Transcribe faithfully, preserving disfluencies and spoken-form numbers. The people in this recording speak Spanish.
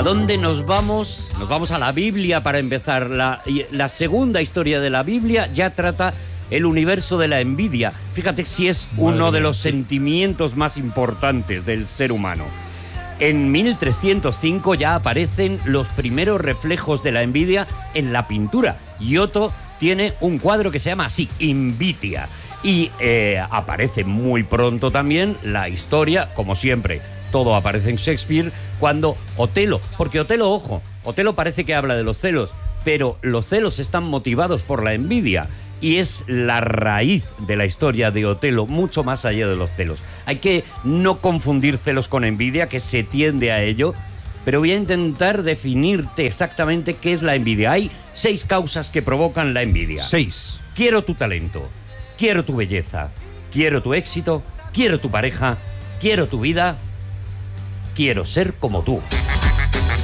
dónde nos vamos? Nos vamos a la Biblia para empezar. La, la segunda historia de la Biblia ya trata el universo de la envidia. Fíjate si es uno Madre de mía, los sí. sentimientos más importantes del ser humano. En mil trescientos cinco ya aparecen los primeros reflejos de la envidia en la pintura. Giotto tiene un cuadro que se llama así, Invidia. Y eh, aparece muy pronto también la historia, como siempre, todo aparece en Shakespeare, cuando Otelo, porque Otelo, ojo, Otelo parece que habla de los celos, pero los celos están motivados por la envidia y es la raíz de la historia de Otelo, mucho más allá de los celos. Hay que no confundir celos con envidia, que se tiende a ello, pero voy a intentar definirte exactamente qué es la envidia. Hay seis causas que provocan la envidia. Seis. Quiero tu talento, quiero tu belleza, quiero tu éxito, quiero tu pareja, quiero tu vida, quiero ser como tú.